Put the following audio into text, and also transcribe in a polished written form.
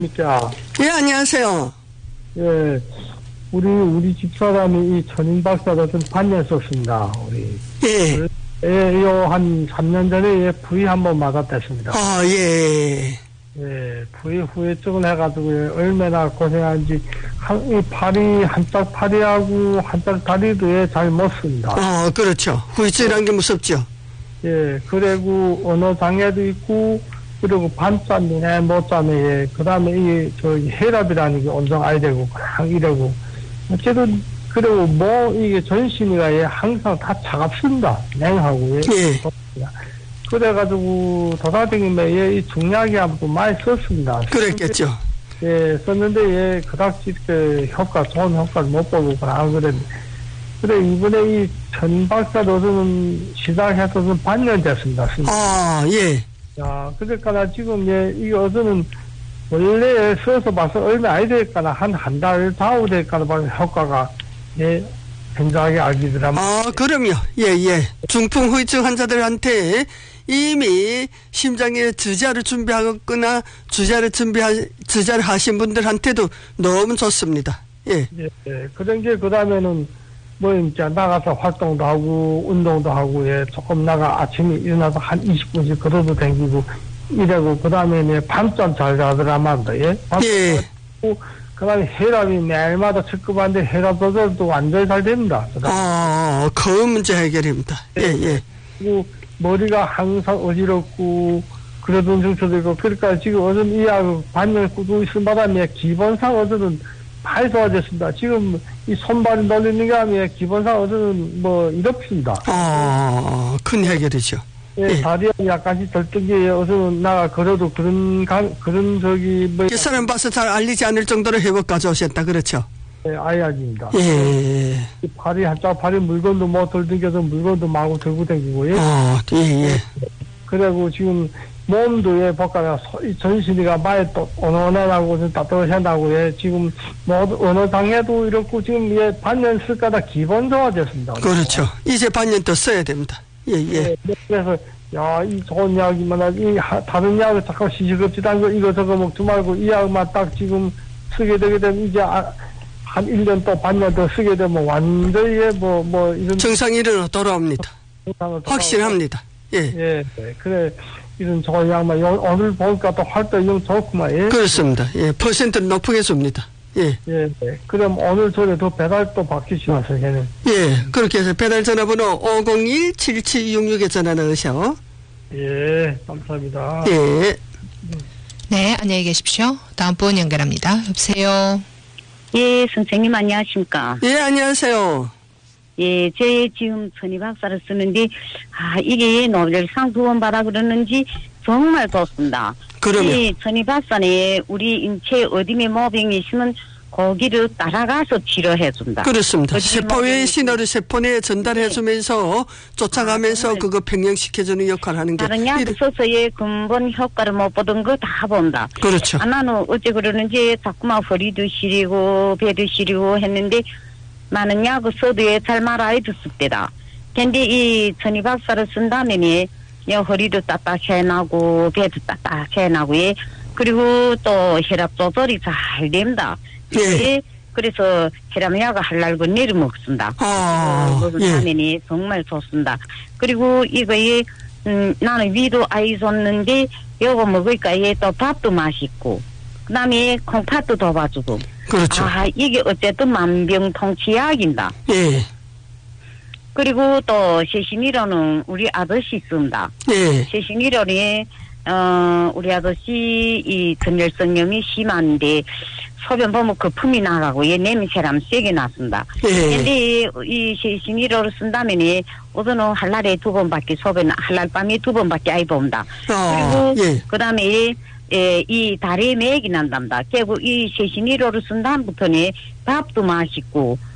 진짜. 예, 안녕하세요. 예, 우리 집사람이 이 천인 박사도 좀 반년 썼습니다. 우리. 예. 예, 한 3년 전에 예, 부위 한번 맞았댔습니다. 아, 예. 예, 부위 후유증을 해가지고 예, 얼마나 고생한지 이 팔이 한짝 팔이하고 한짝 다리도 예, 잘 못 씁니다. 그렇죠. 후유증이라는 게 무섭죠. 예, 그리고 언어 장애도 있고 그리고 밤잠 눈에 못 자면 예, 그 다음에 이 혈압이라는 게 온정 아야 되고 그냥 이러고 어쨌든 그리고 이게 전신이가 예, 항상 다 차갑습니다. 냉하고 예. 그래가지고 도사장님에 예, 이 중약이 한번 많이 썼습니다. 그랬겠죠. 예, 썼는데 예, 그닥지 좋은 효과를 못 보고 그냥 그랬는데 그래 이번에 이 천 박사로서는 시작해서는 반년 됐습니다. 아, 예. 야, 그러니까 지금 예, 이 어서는 원래 써서 봐서 얼마 아이 될까나 한 달 다후 될까나 봐 효과가 예, 굉장히 알기더라면. 그럼요. 예, 예. 중풍 후유증 환자들한테 이미 심장에 주자를 준비하거나 주자를 하신 분들한테도 너무 좋습니다. 예. 예, 예. 그런 게 그다음에는 이제 나가서 활동도 하고 운동도 하고 예, 조금 아침에 일어나서 한 20분씩 걸어도 다니고 이러고 그다음에 밤잠 잘 자더라만 예. 예. 그다음에 혈압이 매일마다 측급한데 혈압 조절도 완전히 잘 됩니다. 그 문제 해결입니다. 예, 예. 그리고 머리가 항상 어지럽고 그래도 증초도 있고 그러니까 지금 어전 이 약 반년 꾸준히 쓴 바람에 기본상 어전은 많이 좋아졌습니다. 지금 이 손발이 놀리는 게 아니라 기본상 어전은 이렇습니다. 큰 해결이죠. 예, 예. 다리가 약간씩 덜뜬 게 어전은 걸어도 그런 사람 봐서 잘 알리지 않을 정도로 회복 가져오셨다 그렇죠? 예, 아이약입니다. 예. 발이 물건도 덜듬겨서 물건도 마구 들고 다니고 예. 예. 그리고 지금 몸도 예, 볼까요? 전신이가 많이 또 온온하고 좀 따뜻하다고 예. 지금 언어 장애도 이렇고 지금 예, 반년 쓸까다 기본 좋아졌습니다. 그렇죠. 이제 반년 더 써야 됩니다. 예. 예. 그래서 야, 이 좋은 약이면 다른 약을 자꾸 시시겁지도 거 이거 저거 먹지 말고 이 약만 딱 지금 쓰게 되게 되면 이제 한 1년 또 반년 더 쓰게 되면 완전히 이런 정상이 돌아옵니다. 확실합니다. 예. 예. 그래 이런 좋은 약만 오늘 보니까 또 활동이 좋구만. 예. 그렇습니다. 예. 퍼센트는 높게 줍니다. 예. 예. 그럼 오늘 전에 더 배달 또 받기시면서 걔는. 예. 그렇게 해서 배달 전화번호 501-7766에 전화 넣으셔. 예. 감사합니다. 예. 네, 안녕히 계십시오. 다음 분 연결합니다. 여보세요. 예, 선생님 안녕하십니까? 예, 안녕하세요. 예, 제 지금 천희 박사를 쓰는데 이게 노벨상 2번 받아 그러는지 정말 좋습니다. 그러면 이 천희 박사는 우리 인체 어디에 모병이 있으면 거기를 따라가서 치료해준다. 그렇습니다. 세포의 신호를 세포 내에 전달해주면서 쫓아가면서 그거 평형시켜주는 역할을 하는 게. 다른 약 써서의 근본 효과를 못 보던 거 다 본다. 그렇죠. 나는 어째 그러는지 자꾸만 허리도 시리고 배도 시리고 했는데 나는 약을 써도 잘 말아야 됐을 때다. 근데 이 천희 박사를 쓴다면이 허리도 따뜻해나고 배도 따뜻해나고 그리고 또 혈압 조절이 잘 된다. 예. 그래서 혈압약을 할랄고 내려 먹습니다. 먹은 다음에 정말 좋습니다. 그리고 이거에 나는 위도 아이 줬는데 요거 먹으니까 또 밥도 맛있고 그다음에 콩팥도 더 봐주고. 그렇죠. 이게 어쨌든 만병통치약입니다. 예. 그리고 또 세신이로는 우리 아저씨 있습니다. 예. 세신이로는 우리 아저씨 이 전열성염이 심한데 소변 보면 거품이 나가고 냄새람 세게 났습니다. 근데 이 세신이로를 쓴다면 오늘은 한 날에 2번밖에 소변 한 날 밤에 2번밖에 안 봅니다. 그리고 그다음에 이 다리에 맥이 난답니다. 결국 이 세신이로를 쓴 다음부터는 밥도 맛있고